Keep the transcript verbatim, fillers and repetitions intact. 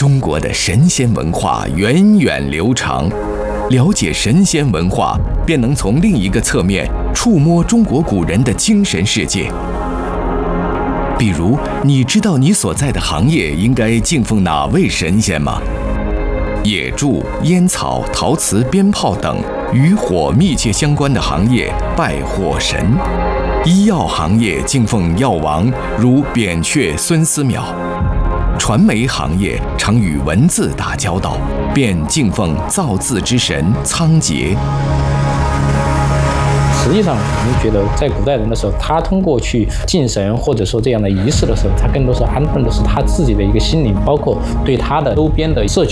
中国的神仙文化源远流长，了解神仙文化，便能从另一个侧面触摸中国古人的精神世界。比如，你知道你所在的行业应该敬奉哪位神仙吗？野猪、烟草、陶瓷、鞭炮等与火密切相关的行业拜火神；医药行业敬奉药王，如扁鹊、孙思邈；传媒行业常与文字打交道，便敬奉造字之神仓颉。 实际上，我们觉得在古代人的时候，他通过去敬神或者说这样的仪式的时候，他更多是安顿的是他自己的一个心灵，包括对他的周边的社区。